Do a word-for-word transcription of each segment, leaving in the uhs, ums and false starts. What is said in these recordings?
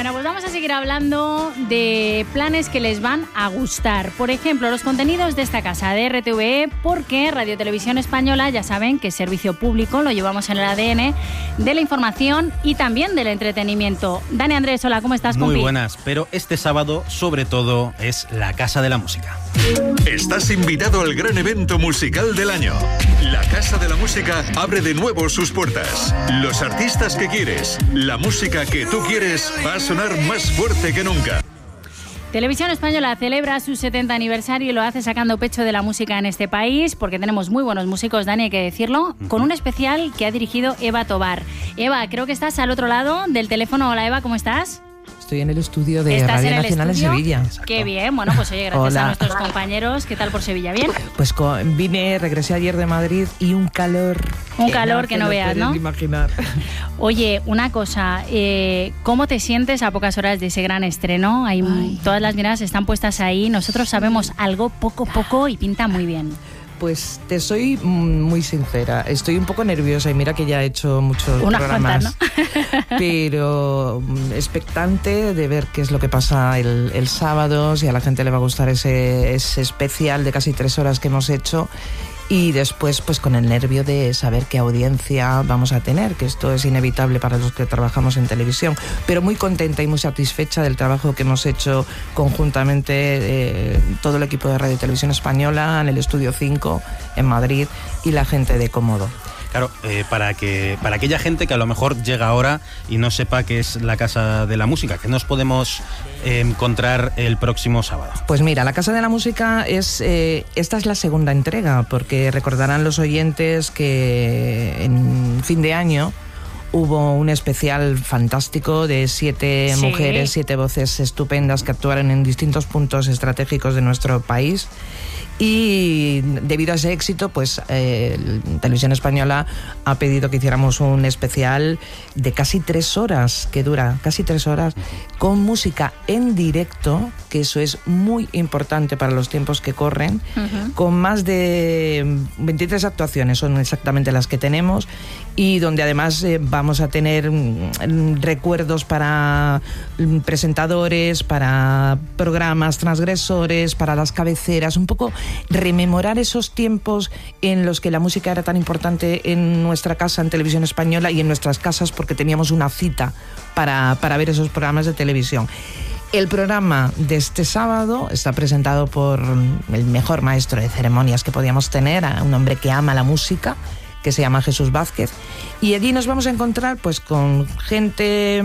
Bueno, pues vamos a seguir hablando de planes que les van a gustar. Por ejemplo, los contenidos de esta casa de R T V E, porque Radio Televisión Española, ya saben que es servicio público, lo llevamos en el A D N de la información y también del entretenimiento. Dani Andrés, hola, ¿cómo estás, compi? Muy buenas, pero este sábado, sobre todo, es la Casa de la Música. Estás invitado al gran evento musical del año. La Casa de la Música abre de nuevo sus puertas. Los artistas que quieres, la música que tú quieres, va a sonar más fuerte que nunca. Televisión Española celebra su setenta aniversario y lo hace sacando pecho de la música en este país, porque tenemos muy buenos músicos, Dani, hay que decirlo, con un especial que ha dirigido Eva Tobar. Eva, creo que estás al otro lado del teléfono. Hola, Eva, ¿cómo estás? Estoy en el estudio de Radio en Nacional estudio? en Sevilla. Exacto. Qué bien, bueno, pues oye, gracias Hola. a nuestros compañeros. ¿Qué tal por Sevilla? ¿Bien? Pues con, vine, regresé ayer de Madrid y un calor... Un que calor no, que no veas, ¿no? Imaginar. Oye, una cosa, eh, ¿cómo te sientes a pocas horas de ese gran estreno? Hay, todas las miradas están puestas ahí, nosotros sabemos algo poco poco y pinta muy bien. Pues te soy muy sincera, estoy un poco nerviosa y mira que ya he hecho muchos Unas programas, cuantas, ¿no? Pero expectante de ver qué es lo que pasa el, el sábado, si a la gente le va a gustar ese, ese especial de casi tres horas que hemos hecho. Y después, pues con el nervio de saber qué audiencia vamos a tener, que esto es inevitable para los que trabajamos en televisión, pero muy contenta y muy satisfecha del trabajo que hemos hecho conjuntamente eh, todo el equipo de Radio Televisión Española en el Estudio cinco en Madrid y la gente de Cómodo. Claro, eh, para que para aquella gente que a lo mejor llega ahora y no sepa qué es la Casa de la Música, ¿qué nos podemos eh, encontrar el próximo sábado? Pues mira, la Casa de la Música es eh, esta es la segunda entrega, porque recordarán los oyentes que en fin de año hubo un especial fantástico de siete sí. mujeres, siete voces estupendas que actuaron en distintos puntos estratégicos de nuestro país. Y debido a ese éxito, pues eh, Televisión Española ha pedido que hiciéramos un especial de casi tres horas, que dura casi tres horas, con música en directo, que eso es muy importante para los tiempos que corren, uh-huh. con más de veintitrés actuaciones, son exactamente las que tenemos, y donde además eh, vamos a tener mm, recuerdos para mm, presentadores, para programas transgresores, para las cabeceras, un poco rememorar esos tiempos en los que la música era tan importante en nuestra casa, en Televisión Española, y en nuestras casas porque teníamos una cita para, para ver esos programas de televisión. El programa de este sábado está presentado por el mejor maestro de ceremonias que podíamos tener, un hombre que ama la música, que se llama Jesús Vázquez, y allí nos vamos a encontrar pues con gente...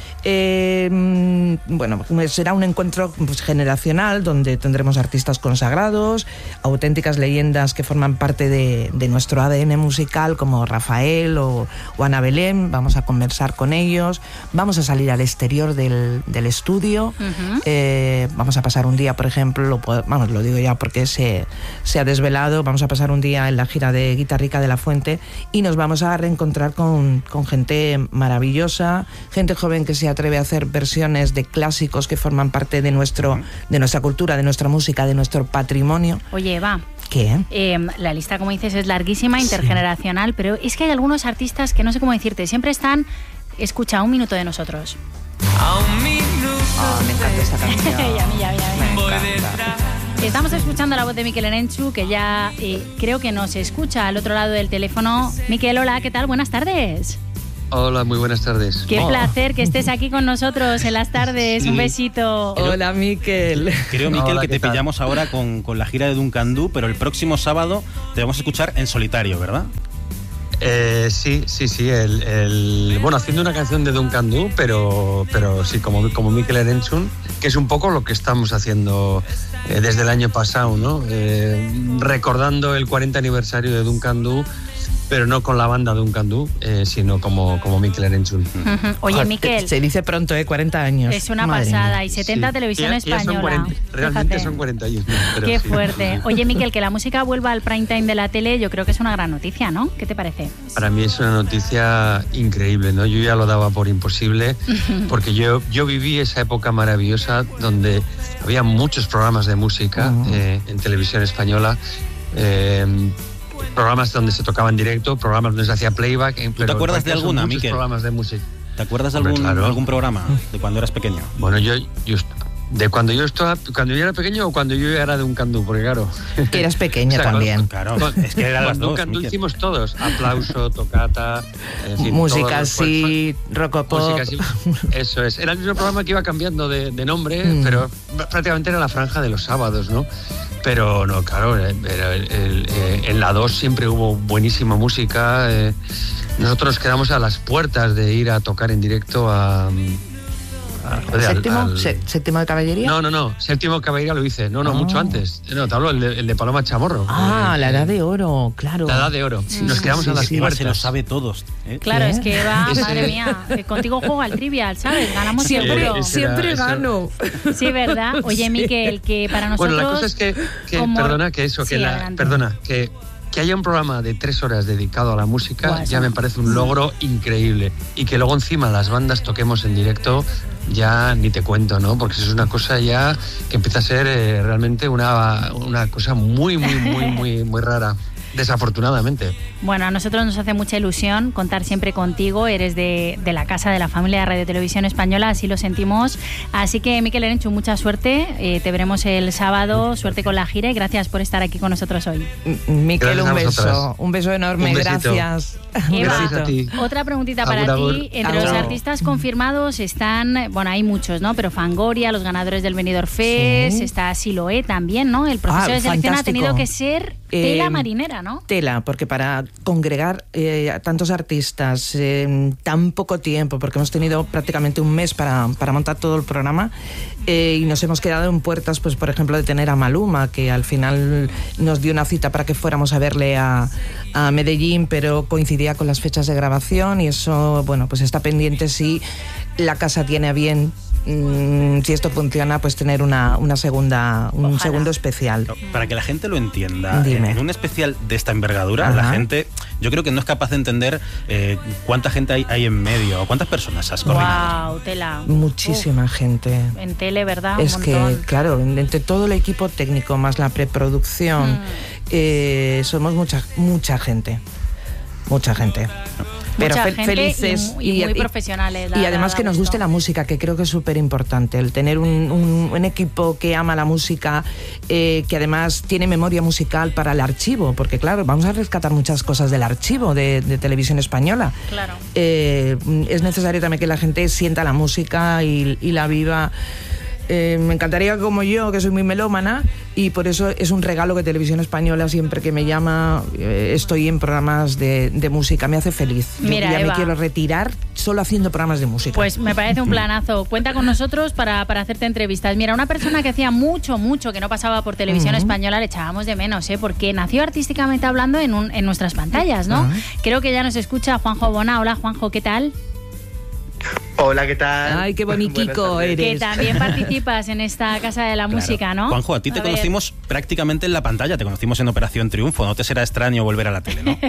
Eh, bueno, será un encuentro pues, generacional donde tendremos artistas consagrados, auténticas leyendas que forman parte de, de nuestro A D N musical, como Rafael o, o Ana Belén. Vamos a conversar con ellos, vamos a salir al exterior del, del estudio, uh-huh. eh, vamos a pasar un día, por ejemplo, lo, vamos, lo digo ya porque se, se ha desvelado, vamos a pasar un día en la gira de Guitarrica de la Fuente y nos vamos a reencontrar con, con gente maravillosa, gente joven que se ha atreve a hacer versiones de clásicos que forman parte de nuestro de nuestra cultura, de nuestra música, de nuestro patrimonio. Oye, Eva, ¿qué? Eh, la lista, como dices, es larguísima, intergeneracional, sí. Pero es que hay algunos artistas que no sé cómo decirte, siempre están, escucha, un minuto de nosotros. A un minuto. Oh, me encanta esta canción. ya, ya, ya, ya. Me encanta. Estamos escuchando la voz de Mikel Erenchu, que ya eh, creo que nos escucha al otro lado del teléfono. Mikel, hola, ¿qué tal? Buenas tardes. Hola, muy buenas tardes. Qué oh. placer que estés aquí con nosotros en las tardes. Sí. Un besito. Hola, Mikel. Creo, Mikel, Hola, que te tal? pillamos ahora con, con la gira de Duncan Du, pero el próximo sábado te vamos a escuchar en solitario, ¿verdad? Eh, sí, sí, sí. El, el, bueno, haciendo una canción de Duncan Du, pero, pero sí, como, como Mikel Erenchu, que es un poco lo que estamos haciendo eh, desde el año pasado, ¿no? Eh, recordando el cuarenta aniversario de Duncan Du, pero no con la banda Duncan Du, eh, sino como, como Mikel Erenchu. Uh-huh. Oye, Mikel, se dice pronto, ¿eh? cuarenta años. Es una Madre pasada. mía. Y setenta sí. Televisión ya, Española. Ya son cuarenta, realmente Fíjate. son cuarenta años. Pero Qué sí. fuerte. Oye, Mikel, que la música vuelva al prime time de la tele, yo creo que es una gran noticia, ¿no? ¿Qué te parece? Para mí es una noticia increíble, ¿no? Yo ya lo daba por imposible, porque yo, yo viví esa época maravillosa donde había muchos programas de música uh-huh. eh, en Televisión Española. Eh, programas donde se tocaba en directo, programas donde se hacía playback. ¿Tú te acuerdas de alguna, muchos Mikel? Programas de música. ¿Te acuerdas de Hombre, algún, claro. algún programa de cuando eras pequeño? Bueno, yo, yo de cuando yo estaba, cuando yo era pequeño o cuando yo era de un candú, porque claro. Que eras pequeño O sea, también. Claro, es que eran las Cuando un dos. candú Miquel. hicimos todos, aplauso, tocata, en fin, Música todos los- así, rocopop. Música así, eso es. Era el mismo programa que iba cambiando de, de nombre, Mm. pero prácticamente era la franja de los sábados, ¿no? Pero no, claro, era el- el- eh, en la dos siempre hubo buenísima música. eh, nosotros quedamos a las puertas de ir a tocar en directo a... a- joder, al- ¿Séptimo? al- Se- ¿Séptimo de caballería? No, no, no. Séptimo Caballería lo hice. No, no, Ah. mucho antes. No, te hablo el de, el de Paloma Chamorro. Ah, Eh, la edad de oro, claro. La edad de oro. Sí, Nos sí, quedamos sí, a las sí. Eva puertas. se lo sabe todos. ¿eh? Claro, ¿Qué? es que Eva, Ese- madre mía, eh, contigo juego al trivial, ¿sabes? Ganamos Siempre, seguro. ese era- Siempre eso- gano. Sí, ¿verdad? Oye, Miquel, que para nosotros... Bueno, la cosa es que, que como- perdona, que eso, que Sí, la, adelante. perdona, que, que haya un programa de tres horas dedicado a la música Guau, ya eso. me parece un logro increíble. Y que luego encima las bandas toquemos en directo, ya ni te cuento, ¿no? Porque eso es una cosa ya que empieza a ser eh, realmente una, una cosa muy, muy, muy, muy, muy rara. Desafortunadamente. Bueno, a nosotros nos hace mucha ilusión contar siempre contigo. Eres de, de la casa de la familia de Radio Televisión Española, así lo sentimos. Así que, Miquel Erenchu, mucha suerte. Eh, te veremos el sábado. Suerte con la gira y gracias por estar aquí con nosotros hoy. M- Miquel, Gracias a un beso. vosotras. Un beso enorme, Un besito. gracias. Eva, Gracias a ti. otra preguntita Agur, para agur. ti. Entre los Agur. artistas confirmados están, bueno, hay muchos, ¿no? Pero Fangoria, los ganadores del Benidorm Fest, Sí. está Siloé también, ¿no? El proceso Ah, de selección ha fantástico. tenido que ser tela Eh, marinera, ¿no? Tela, porque para congregar eh, a tantos artistas en tan poco tiempo, porque hemos tenido prácticamente un mes para, para montar todo el programa, eh, y nos hemos quedado en puertas, pues por ejemplo, de tener a Maluma, que al final nos dio una cita para que fuéramos a verle a, a Medellín, pero coincidía con las fechas de grabación y eso, bueno, pues está pendiente si la casa tiene a bien, mm, si esto funciona, pues tener una, una segunda, un Ojalá. segundo especial. Para que la gente lo entienda, Dime. en un especial de esta envergadura, Ajá. la gente, yo creo que no es capaz de entender eh, cuánta gente hay, hay en medio, o cuántas personas has coordinado. Wow, tela. Muchísima gente. Uf, en tele, ¿verdad? Es Un que, montón. claro, entre todo el equipo técnico más la preproducción, Mm. eh, somos mucha mucha gente. Mucha gente. Pero Mucha fel- gente felices y, y muy profesionales. da- y además da que nos gusto. guste la música, que creo que es súper importante, el tener un, un- un equipo que ama la música, eh, que además tiene memoria musical para el archivo, porque claro, vamos a rescatar muchas cosas del archivo de, de Televisión Española. Claro. Eh, es necesario también que la gente sienta la música y, y la viva. Eh, me encantaría como yo, que soy muy melómana, y por eso es un regalo que Televisión Española, siempre que me llama, eh, estoy en programas de, de música, me hace feliz. Yo Mira, ya Eva. me quiero retirar solo haciendo programas de música. Pues me parece un planazo. Cuenta con nosotros para, para hacerte entrevistas. Mira, una persona que hacía mucho, mucho que no pasaba por Televisión Ujú. Española le echábamos de menos, ¿eh? Porque nació artísticamente hablando en, un, en nuestras pantallas, ¿no? Ajá. Creo que ya nos escucha Juanjo Bona. Hola, Juanjo, ¿qué tal? Hola, ¿qué tal? Ay, qué bonitico Buenas tardes. Que eres. también participas en esta Casa de la Claro. Música, ¿no? Juanjo, a ti te A ver. conocimos prácticamente en la pantalla, te conocimos en Operación Triunfo, no te será extraño volver a la tele, ¿no?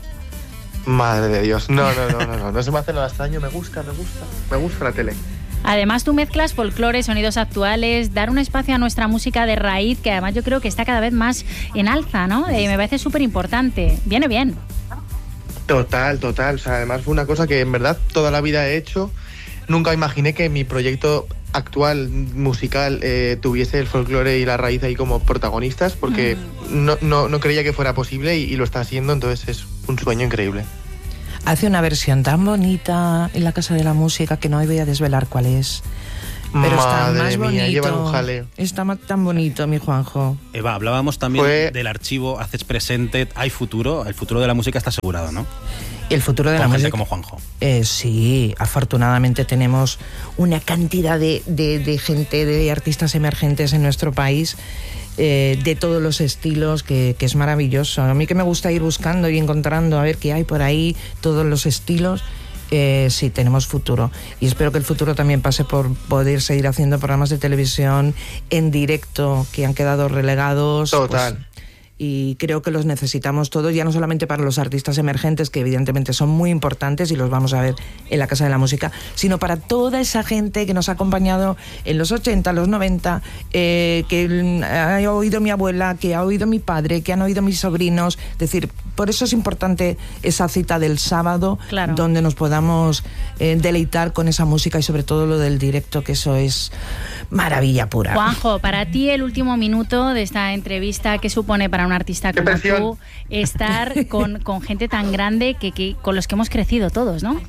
Madre de Dios. No, no, no, no, no. No se me hace nada extraño. Me gusta, me gusta. Me gusta la tele. Además, tú mezclas folclore, sonidos actuales, dar un espacio a nuestra música de raíz, que además yo creo que está cada vez más en alza, ¿no? Eh, me parece súper importante. Viene bien. Total, total. O sea, además fue una cosa que en verdad toda la vida he hecho. Nunca imaginé que mi proyecto actual musical eh, tuviese el folclore y la raíz ahí como protagonistas, porque no, no, no creía que fuera posible y, y lo está haciendo, entonces es un sueño increíble. Hace una versión tan bonita en la Casa de la Música que no voy a desvelar cuál es. Pero está Madre más mía, bonito. llevan un jaleo. Está ma- tan bonito, mi Juanjo. Eva, hablábamos también Fue- del archivo Haces Presente, hay futuro, el futuro de la música está asegurado, ¿no? El futuro de Con la gente música. como Juanjo. Eh, sí, afortunadamente tenemos una cantidad de, de- de gente, de artistas emergentes en nuestro país, eh, de todos los estilos, que, que es maravilloso. A mí que me gusta ir buscando y encontrando a ver qué hay por ahí, todos los estilos. Eh, sí, tenemos futuro. Y espero que el futuro también pase por poder seguir haciendo programas de televisión en directo que han quedado relegados. Total. Pues, y creo que los necesitamos todos, ya no solamente para los artistas emergentes, que evidentemente son muy importantes y los vamos a ver en la Casa de la Música, sino para toda esa gente que nos ha acompañado en los ochenta, los noventa, eh, que ha oído mi abuela, que ha oído mi padre, que han oído mis sobrinos. Es decir, por eso es importante esa cita del sábado, claro, donde nos podamos eh, deleitar con esa música y sobre todo lo del directo, que eso es maravilla pura. Juanjo, para ti el último minuto de esta entrevista, ¿qué supone para un artista como tú estar con, con gente tan grande que, que con los que hemos crecido todos, ¿no?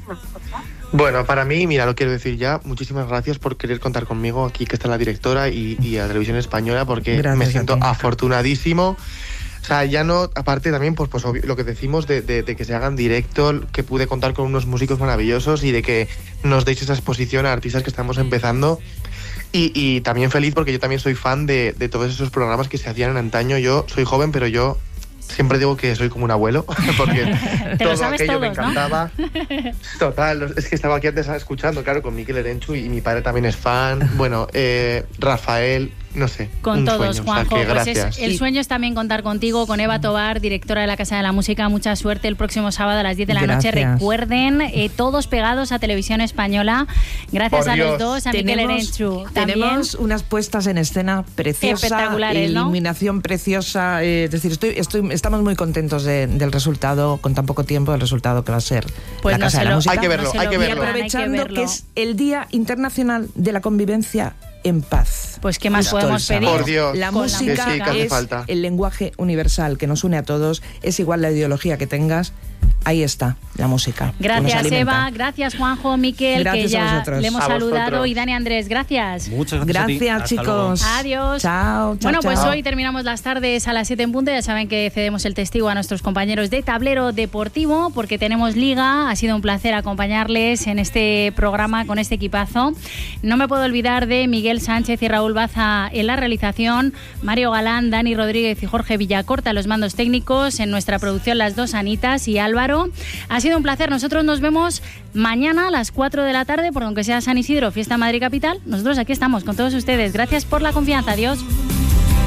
Bueno, para mí, mira, lo quiero decir ya, muchísimas gracias por querer contar conmigo aquí, que está la directora y, y a Televisión Española, porque gracias, me siento afortunadísimo. O sea, ya no, aparte también, pues, pues obvio, lo que decimos de, de, de que se hagan directo, que pude contar con unos músicos maravillosos y de que nos deis esa exposición a artistas que estamos empezando. Y, y también feliz porque yo también soy fan de, de todos esos programas que se hacían en antaño. Yo soy joven, pero yo siempre digo que soy como un abuelo, porque todo aquello todos, me encantaba. ¿No? Total, es que estaba aquí antes escuchando, claro, con Mikel Erenchu, y mi padre también es fan. Bueno, eh, Rafael, no sé. Con todos, sueño, Juanjo. O sea, que pues gracias. es, el sueño es también contar contigo, con Eva Tobar, directora de la Casa de la Música. Mucha suerte el próximo sábado a las diez de la gracias. noche. Recuerden, eh, todos pegados a Televisión Española. Gracias Por a Dios. los dos, a Mikel Erenchu. Tenemos unas puestas en escena preciosas, espectaculares, ¿no? Iluminación preciosa. Eh, es decir, estoy, estoy, estamos muy contentos de, del resultado, con tan poco tiempo, del resultado que va a ser pues la no Casa de la lo, Música. Hay que verlo, no hay, que verlo. Y aprovechando hay que, verlo. que es el Día Internacional de la Convivencia en Paz. Pues qué más Justo podemos pedir. Por Dios, la con música la música. Sí, es falta. el lenguaje universal que nos une a todos, es igual la ideología que tengas, ahí está la música. Gracias Eva, gracias Juanjo, Miquel, gracias que ya le hemos a saludado, vosotros. y Dani Andrés, gracias. Muchas gracias. Gracias chicos. Adiós. Chao, chao. Bueno, pues chao. hoy terminamos las tardes a las siete en punto. Ya saben que cedemos el testigo a nuestros compañeros de Tablero Deportivo porque tenemos liga. Ha sido un placer acompañarles en este programa con este equipazo. No me puedo olvidar de Miguel Sánchez y Raúl Baza en la realización, Mario Galán, Dani Rodríguez y Jorge Villacorta los mandos técnicos, en nuestra producción las dos Anitas y Álvaro. Ha sido un placer. Nosotros nos vemos mañana a las cuatro de la tarde, por aunque sea San Isidro, Fiesta Madrid Capital. Nosotros aquí estamos con todos ustedes. Gracias por la confianza. Adiós.